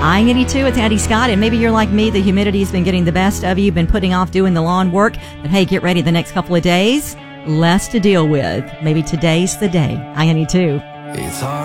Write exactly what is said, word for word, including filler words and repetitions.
I eighty-two, it's Addie Scott, and maybe you're like me, the humidity's been getting the best of you, you've been putting off doing the lawn work, but hey, get ready the next couple of days, less to deal with. Maybe today's the day. I eighty-two. It's hard.